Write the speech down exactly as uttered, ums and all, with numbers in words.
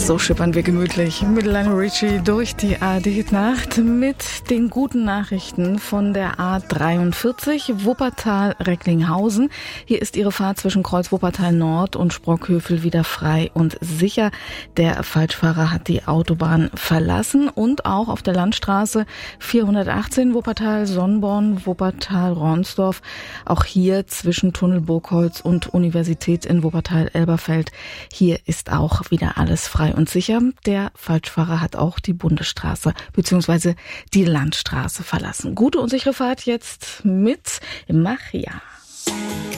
So schippern wir gemütlich mit Lionel Richie durch die A R D-Nacht mit den guten Nachrichten von der A dreiundvierzig Wuppertal-Recklinghausen. Hier ist Ihre Fahrt zwischen Kreuz Wuppertal Nord und Sprockhövel wieder frei und sicher. Der Falschfahrer hat die Autobahn verlassen und auch auf der Landstraße vierhundertachtzehn Wuppertal-Sonnborn, Wuppertal-Ronsdorf. Auch hier zwischen Tunnel Burgholz und Universität in Wuppertal-Elberfeld. Hier ist auch wieder alles frei und sicher. Der Falschfahrer hat auch die Bundesstraße bzw. die Landstraße verlassen. Gute und sichere Fahrt jetzt mit Machia.